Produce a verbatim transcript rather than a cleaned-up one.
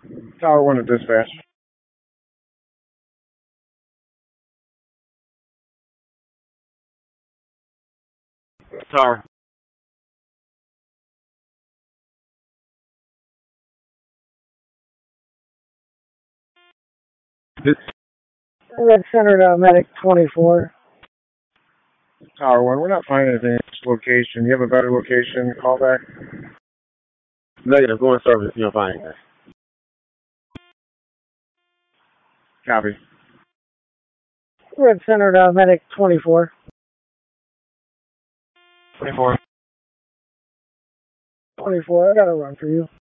Tower one to dispatch. Tower. This Red Center to Medic twenty-four. Tower one, we're not finding anything at this location. You have a better location? Call back. Negative. Go in service. You don't find anything. Copy. Red Center to Medic twenty-four. twenty-four. twenty-four, I got a run for you.